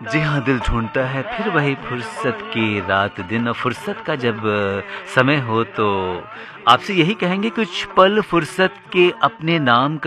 जी हाँ, दिल ढूँढता है फिर वही फुर्सत की रात दिन और फुर्सत का जब समय हो तो आपसे यही कहेंगे कुछ पल फुर्सत के अपने नाम